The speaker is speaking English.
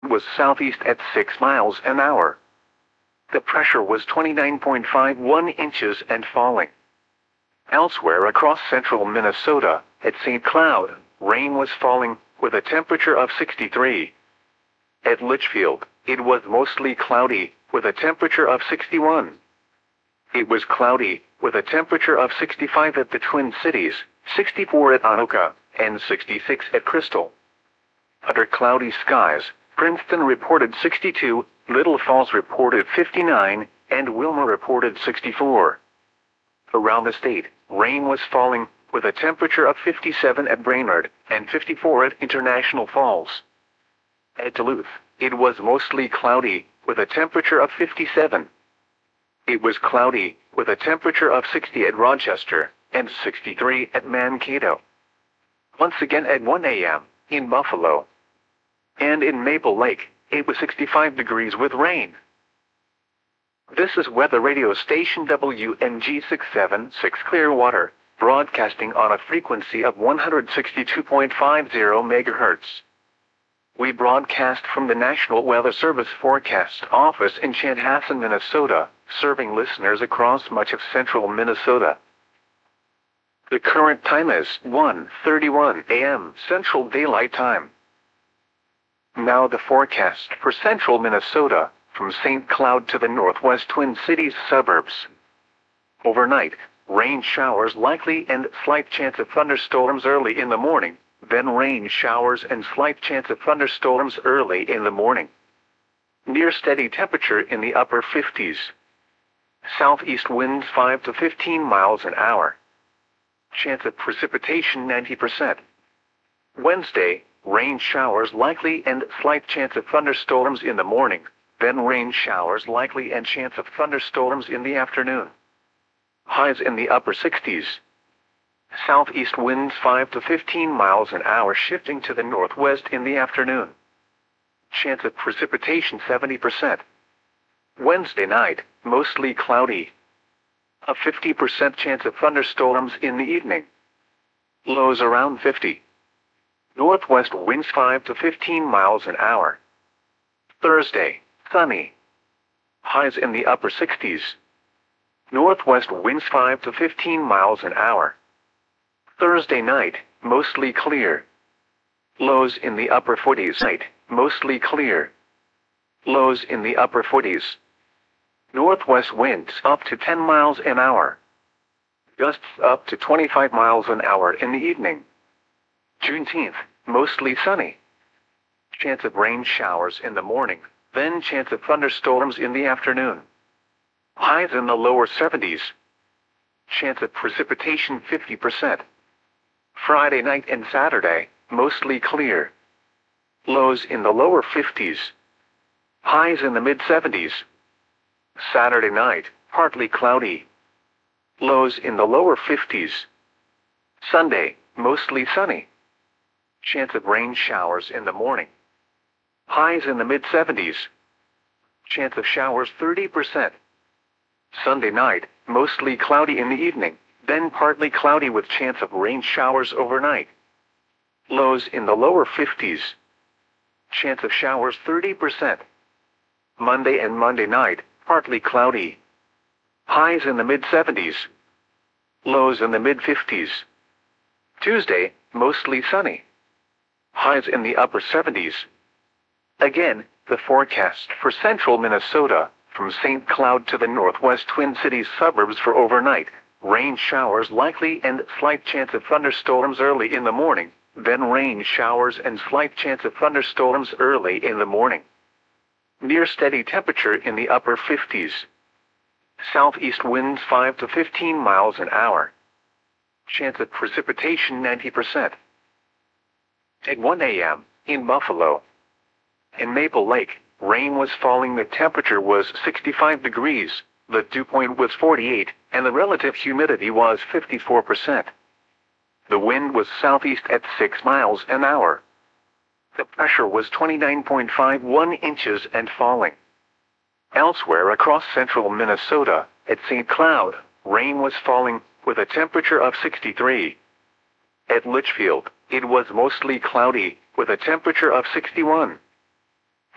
was southeast at 6 miles an hour. The pressure was 29.51 inches and falling. Elsewhere across central Minnesota, at St. Cloud, rain was falling, with a temperature of 63. At Litchfield, it was mostly cloudy, with a temperature of 61. It was cloudy, with a temperature of 65 at the Twin Cities, 64 at Anoka, and 66 at Crystal. Under cloudy skies, Princeton reported 62, Little Falls reported 59, and Wilmer reported 64. Around the state, rain was falling, with a temperature of 57 at Brainerd, and 54 at International Falls. At Duluth, it was mostly cloudy, with a temperature of 57. It was cloudy, with a temperature of 60 at Rochester, and 63 at Mankato. Once again at 1 a.m., in Buffalo. And in Maple Lake, it was 65 degrees with rain. This is weather radio station WMG 676 Clearwater, broadcasting on a frequency of 162.50 MHz. We broadcast from the National Weather Service Forecast Office in Chanhassen, Minnesota, serving listeners across much of central Minnesota. The current time is 1:31 a.m. Central Daylight Time. Now the forecast for central Minnesota, from St. Cloud to the northwest Twin Cities suburbs. Overnight, rain showers likely and slight chance of thunderstorms early in the morning, then rain showers and slight chance of thunderstorms early in the morning. Near steady temperature in the upper 50s. Southeast winds 5 to 15 miles an hour. Chance of precipitation 90%. Wednesday, rain showers likely and slight chance of thunderstorms in the morning, then rain showers likely and chance of thunderstorms in the afternoon. Highs in the upper 60s. Southeast winds 5 to 15 miles an hour shifting to the northwest in the afternoon. Chance of precipitation 70%. Wednesday night, mostly cloudy. A 50% chance of thunderstorms in the evening. Lows around 50. Northwest winds 5 to 15 miles an hour. Thursday, sunny. Highs in the upper 60s. Northwest winds 5 to 15 miles an hour. Thursday night, mostly clear. Lows in the upper 40s. Night, mostly clear. Lows in the upper 40s. Northwest winds up to 10 miles an hour. Gusts up to 25 miles an hour in the evening. Juneteenth, mostly sunny. Chance of rain showers in the morning, then chance of thunderstorms in the afternoon. Highs in the lower 70s. Chance of precipitation 50%. Friday night and Saturday, mostly clear. Lows in the lower 50s. Highs in the mid-70s. Saturday night, partly cloudy. Lows in the lower 50s. Sunday, mostly sunny. Chance of rain showers in the morning. Highs in the mid-70s. Chance of showers 30%. Sunday night, mostly cloudy in the evening, then partly cloudy with chance of rain showers overnight. Lows in the lower 50s. Chance of showers 30%. Monday and Monday night, partly cloudy. Highs in the mid-70s. Lows in the mid-50s. Tuesday, mostly sunny. Highs in the upper 70s. Again, the forecast for central Minnesota, from St. Cloud to the northwest Twin Cities suburbs for overnight. Rain showers likely and slight chance of thunderstorms early in the morning, then rain showers and slight chance of thunderstorms early in the morning. Near steady temperature in the upper 50s. Southeast winds 5 to 15 miles an hour. Chance of precipitation 90%. At 1 a.m., in Buffalo. In Maple Lake, rain was falling. The temperature was 65 degrees, the dew point was 48, and the relative humidity was 54%. The wind was southeast at 6 miles an hour. The pressure was 29.51 inches and falling. Elsewhere across central Minnesota, at St. Cloud, rain was falling, with a temperature of 63. At Litchfield, it was mostly cloudy, with a temperature of 61.